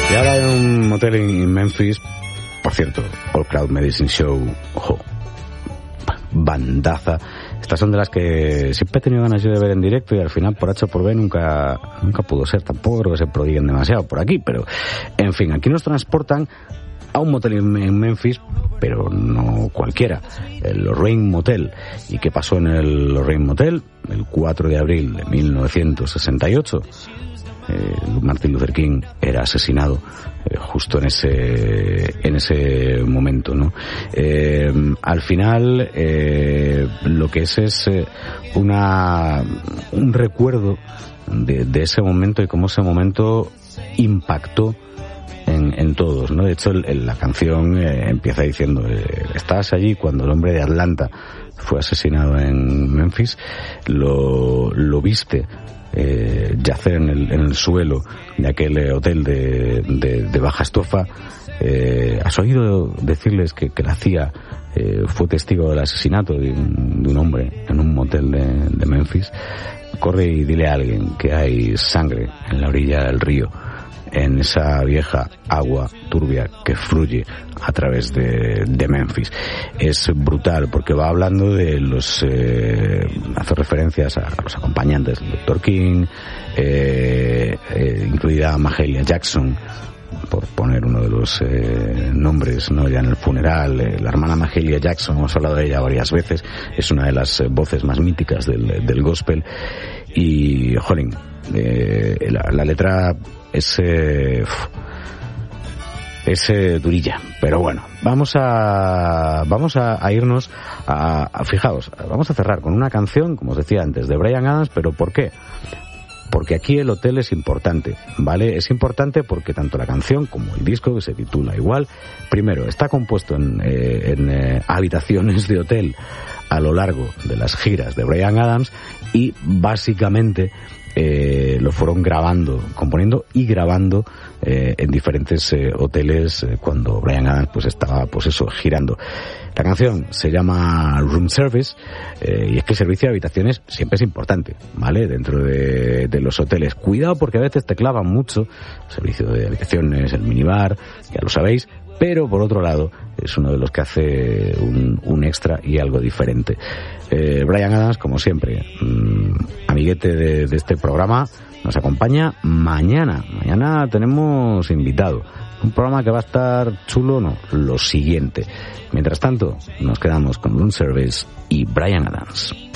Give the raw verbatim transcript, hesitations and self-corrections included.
Y ahora hay un motel en Memphis, por cierto, All Crowd Medicine Show, ojo, bandaza. Estas son de las que siempre he tenido ganas yo de ver en directo y al final por H o por B nunca, nunca pudo ser. Tampoco creo que se prodiguen demasiado por aquí, pero en fin, aquí nos transportan a un motel en Memphis, pero no cualquiera, el Lorraine Motel. ¿Y qué pasó en el Lorraine Motel? El cuatro de abril de mil novecientos sesenta y ocho, eh, Martin Luther King era asesinado eh, justo en ese en ese momento, ¿no? Eh, al final eh, lo que es es eh, una un recuerdo de, de ese momento y cómo ese momento impactó En, en todos, ¿no? De hecho, el, el, la canción eh, empieza diciendo eh, estás allí cuando el hombre de Atlanta fue asesinado en Memphis, lo, lo viste eh, yacer en el, en el suelo de aquel eh, hotel de, de, de baja estofa, eh, has oído decirles que, que la C I A eh, fue testigo del asesinato de un, de un hombre en un motel de, de Memphis, corre y dile a alguien que hay sangre en la orilla del río, en esa vieja agua turbia que fluye a través de, de Memphis. Es brutal porque va hablando de los eh, hace referencias a los acompañantes del doctor King, eh, eh, incluida Mahalia Jackson, por poner uno de los eh, nombres, ¿no? Ya en el funeral, eh, la hermana Mahalia Jackson, hemos hablado de ella varias veces, es una de las eh, voces más míticas del, del gospel. Y jolín, eh, la, la letra es eh, es eh, durilla, pero bueno, vamos a vamos a, a irnos a, a fijaos, vamos a cerrar con una canción, como os decía antes, de Bryan Adams. ¿Pero por qué? Porque aquí el hotel es importante, ¿vale? Es importante porque tanto la canción como el disco, que se titula igual, primero, está compuesto en, eh, en eh, habitaciones de hotel a lo largo de las giras de Bryan Adams y básicamente eh, lo fueron grabando, componiendo y grabando eh, en diferentes eh, hoteles eh, cuando Bryan Adams pues estaba, pues eso, girando. La canción se llama Room Service eh, y es que el servicio de habitaciones siempre es importante, ¿vale? Dentro de, de los hoteles. Cuidado porque a veces te clavan mucho el servicio de habitaciones, el minibar, ya lo sabéis, pero por otro lado es uno de los que hace un, un extra y algo diferente. Eh, Bryan Adams, como siempre, mmm, amiguete de, de este programa, nos acompaña mañana. Mañana tenemos invitado. Un programa que va a estar chulo, no, lo siguiente. Mientras tanto, nos quedamos con Room Service y Bryan Adams.